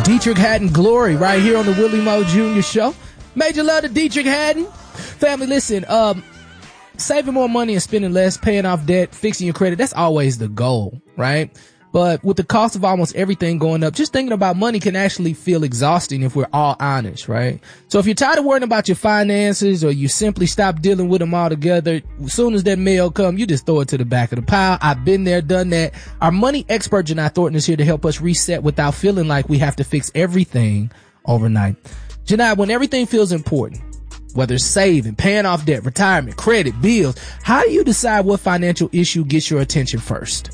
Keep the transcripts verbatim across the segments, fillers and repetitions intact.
Dietrich Haddon Glory right here on the Willie Moe Junior Show. Major love to Dietrich Haddon. Family, listen, um, saving more money and spending less, paying off debt, fixing your credit, that's always the goal, right? But with the cost of almost everything going up, just thinking about money can actually feel exhausting if we're all honest, right? So if you're tired of worrying about your finances or you simply stop dealing with them altogether, as soon as that mail comes, you just throw it to the back of the pile. I've been there, done that. Our money expert, Janai Thornton, is here to help us reset without feeling like we have to fix everything overnight. Janai, when everything feels important, whether it's saving, paying off debt, retirement, credit, bills, how do you decide what financial issue gets your attention first?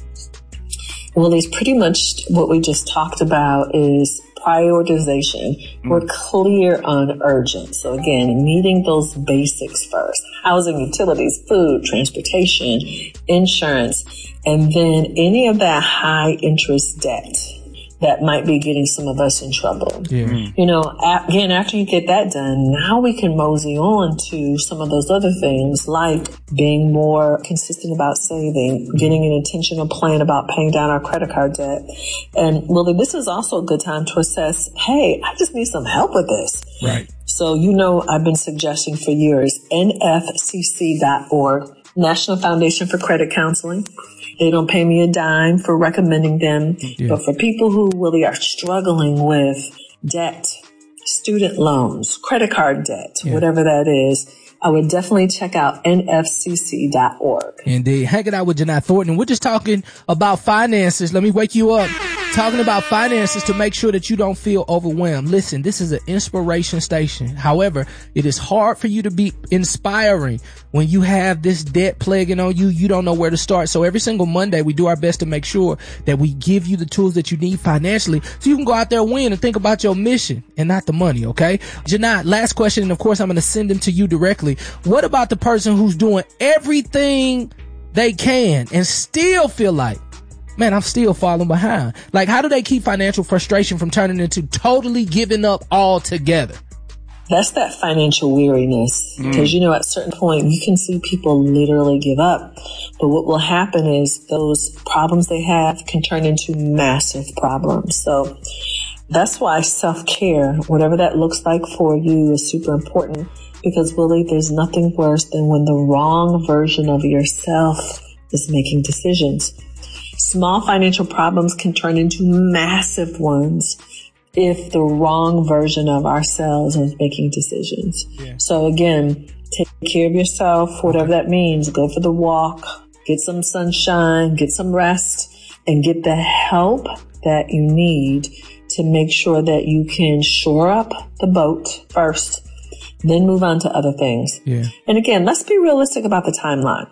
Well, it's pretty much what we just talked about is prioritization. Mm. We're clear on urgent. So again, meeting those basics first. Housing, utilities, food, transportation, insurance, and then any of that high interest debt that might be getting some of us in trouble. Yeah. You know, again, after you get that done, now we can mosey on to some of those other things like being more consistent about saving, getting an intentional plan about paying down our credit card debt. And Willie, this is also a good time to assess, hey, I just need some help with this. Right. So, you know, I've been suggesting for years, N F C C dot org, National Foundation for Credit Counseling. They don't pay me a dime for recommending them. Yeah. But for people who really are struggling with debt, student loans, credit card debt, yeah. whatever that is, I would definitely check out N F C C dot org. Indeed. Hanging out with Janai Thornton. We're just talking about finances. Let me wake you up. Talking about finances to make sure that you don't feel overwhelmed. Listen, this is an inspiration station. However, it is hard for you to be inspiring when you have this debt plaguing on you. You don't know where to start. So every single Monday, we do our best to make sure that we give you the tools that you need financially so you can go out there and win and think about your mission and not the money, okay? Janai, last question, and of course, I'm going to send them to you directly. What about the person who's doing everything they can and still feel like, man, I'm still falling behind? Like, how do they keep financial frustration from turning into totally giving up altogether? That's that financial weariness. Because, mm. you know, at a certain point, you can see people literally give up. But what will happen is those problems they have can turn into massive problems. So that's why self-care, whatever that looks like for you, is super important. Because, Willie, there's nothing worse than when the wrong version of yourself is making decisions. Small financial problems can turn into massive ones if the wrong version of ourselves is making decisions. Yeah. So again, take care of yourself, whatever that means. Go for the walk, get some sunshine, get some rest, and get the help that you need to make sure that you can shore up the boat first, then move on to other things. Yeah. And again, let's be realistic about the timeline.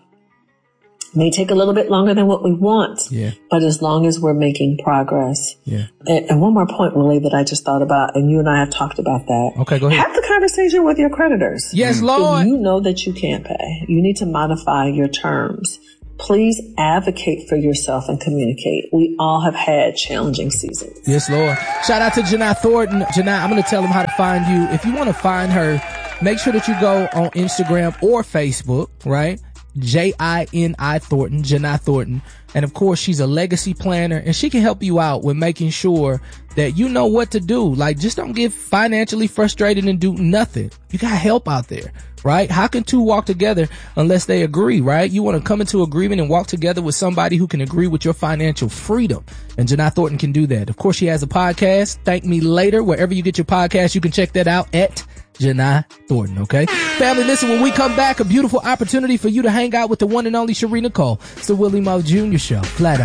It may take a little bit longer than what we want, yeah. but as long as we're making progress. Yeah. And, and one more point, Willie, that I just thought about, and you and I have talked about that. Okay, go ahead. Have the conversation with your creditors. Yes, Lord. If you know that you can't pay, you need to modify your terms. Please advocate for yourself and communicate. We all have had challenging seasons. Yes, Lord. Shout out to Janai Thornton. Janai, I'm going to tell them how to find you. If you want to find her, make sure that you go on Instagram or Facebook, right? J I N I Thornton, Janai Thornton. And of course, she's a legacy planner and she can help you out with making sure that you know what to do. Like, just don't get financially frustrated and do nothing. You got help out there, right? How can two walk together unless they agree, right? You want to come into agreement and walk together with somebody who can agree with your financial freedom. And Janai Thornton can do that. Of course, she has a podcast, Thank Me Later. Wherever you get your podcast, you can check that out at Janai Thornton, okay? Family, listen, when we come back, a beautiful opportunity for you to hang out with the one and only Sheree Nicole. It's the Willie Moe Junior Show. Flat out.